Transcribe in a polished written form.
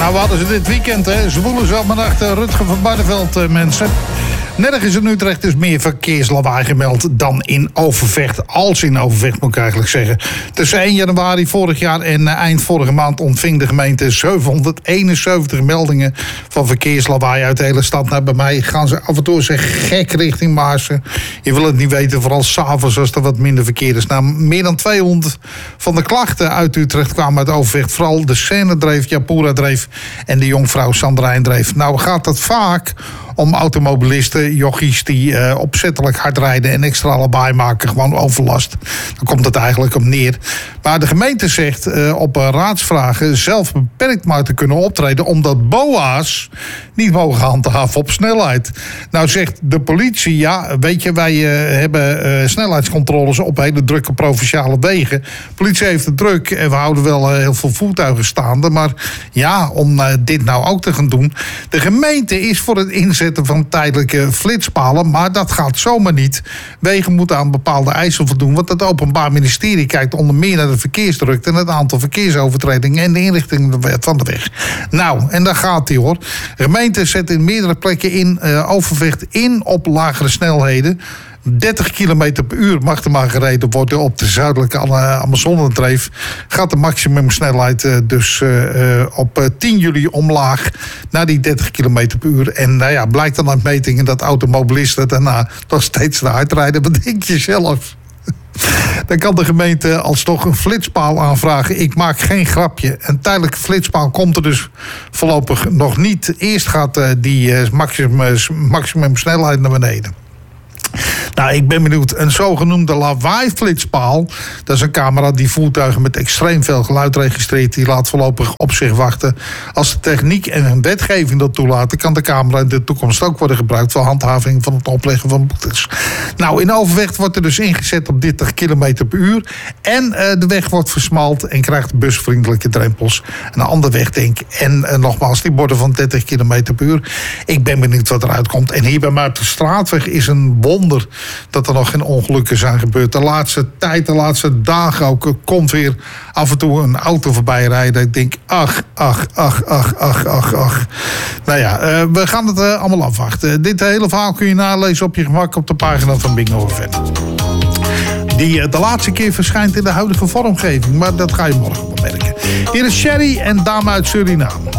Nou, we hadden ze dit weekend, hè. Zwoele zomernacht, Rutger van Barneveld, mensen. Nergens in Utrecht is meer verkeerslawaai gemeld dan in Overvecht. Als in Overvecht, moet ik eigenlijk zeggen. Tussen 1 januari vorig jaar en eind vorige maand ontving de gemeente 771 meldingen van verkeerslawaai uit de hele stad. Nou, bij mij gaan ze af en toe zeggen gek richting Maarsen. Je wil het niet weten, vooral s'avonds als er wat minder verkeer is. Nou, meer dan 200 van de klachten uit Utrecht kwamen uit Overvecht. Vooral de Seine-dreef, Japura-dreef en de jonkvrouw Sanderijndreef. Nou gaat dat vaak om automobilisten, jochies die opzettelijk hard rijden en extra lawaai maken, gewoon overlast. Daar komt het eigenlijk op neer. Maar de gemeente zegt op raadsvragen zelf beperkt maar te kunnen optreden, omdat BOA's niet mogen handhaven op snelheid. Nou zegt de politie, ja, weet je, wij hebben snelheidscontroles op hele drukke provinciale wegen. De politie heeft het druk en we houden wel heel veel voertuigen staande. Maar ja, om dit nou ook te gaan doen. De gemeente is voor het inzetten van tijdelijke flitspalen, maar dat gaat zomaar niet. Wegen moeten aan bepaalde eisen voldoen, want het Openbaar Ministerie kijkt onder meer naar de verkeersdrukte en het aantal verkeersovertredingen en de inrichting van de weg. Nou, en daar gaat hij, hoor. De gemeente zet in meerdere plekken in Overvecht in op lagere snelheden. 30 km per uur mag er maar gereden worden op de zuidelijke Amazonendreef. Gaat de maximumsnelheid dus op 10 juli omlaag naar die 30 km per uur. En nou ja, blijkt dan uit metingen dat automobilisten daarna nog steeds te hard rijden. Wat denk je zelf? Dan kan de gemeente alsnog een flitspaal aanvragen. Ik maak geen grapje. Een tijdelijke flitspaal komt er dus voorlopig nog niet. Eerst gaat die maximum snelheid naar beneden. Nou, ik ben benieuwd. Een zogenoemde lawaai-flitspaal, dat is een camera die voertuigen met extreem veel geluid registreert. Die laat voorlopig op zich wachten. Als de techniek en een wetgeving dat toelaten, kan de camera in de toekomst ook worden gebruikt voor handhaving van het opleggen van boetes. Nou, in Overvecht wordt er dus ingezet op 30 km per uur. En de weg wordt versmalt en krijgt busvriendelijke drempels. Een andere wegdenk. En nogmaals, die borden van 30 km per uur. Ik ben benieuwd wat eruit komt. En hier bij mij op de straatweg is een wonder dat er nog geen ongelukken zijn gebeurd. De laatste tijd, de laatste dagen ook, komt weer af en toe een auto voorbij rijden. Ik denk, ach. Nou ja, we gaan het allemaal afwachten. Dit hele verhaal kun je nalezen op je gemak op de pagina van Bingo FM. Die de laatste keer verschijnt in de huidige vormgeving, maar dat ga je morgen bemerken. Hier is Sherry en Dame uit Suriname.